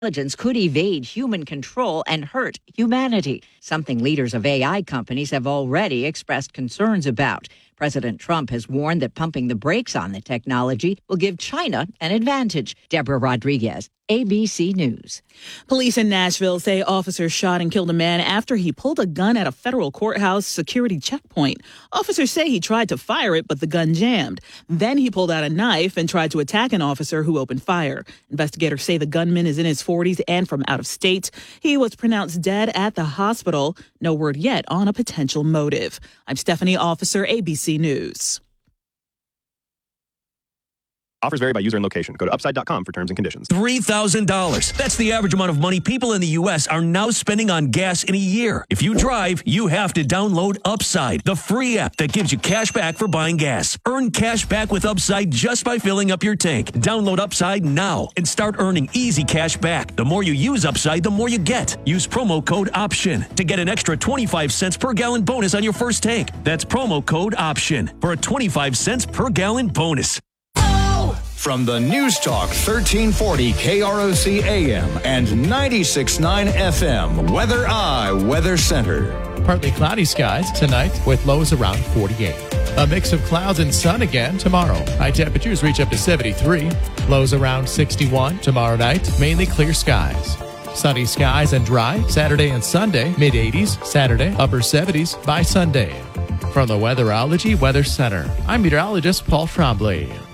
intelligence could evade human control and hurt humanity, something leaders of AI companies have already expressed concerns about. President Trump has warned that pumping the brakes on the technology will give China an advantage. Deborah Rodriguez, ABC News. Police in Nashville say officers shot and killed a man after he pulled a gun at a federal courthouse security checkpoint. Officers say he tried to fire it, but the gun jammed. Then he pulled out a knife and tried to attack an officer who opened fire. Investigators say the gunman is in his 40s and from out of state. He was pronounced dead at the hospital. No word yet on a potential motive. I'm Stephanie Officer, ABC News. Offers vary by user and location. Go to upside.com for terms and conditions. $3,000. That's the average amount of money people in the U.S. are now spending on gas in a year. If you drive, you have to download Upside, the free app that gives you cash back for buying gas. Earn cash back with Upside just by filling up your tank. Download Upside now and start earning easy cash back. The more you use Upside, the more you get. Use promo code OPTION to get an extra 25 cents per gallon bonus on your first tank. That's promo code OPTION for a 25 cents per gallon bonus. From the News Talk 1340 KROC AM and 96.9 FM, Weather Center. Partly cloudy skies tonight with lows around 48. A mix of clouds and sun again tomorrow. High temperatures reach up to 73. Lows around 61 tomorrow night. Mainly clear skies. Sunny skies and dry Saturday and Sunday. Mid-80s Saturday, upper 70s by Sunday. From the Weatherology Weather Center, I'm meteorologist Paul Trombley.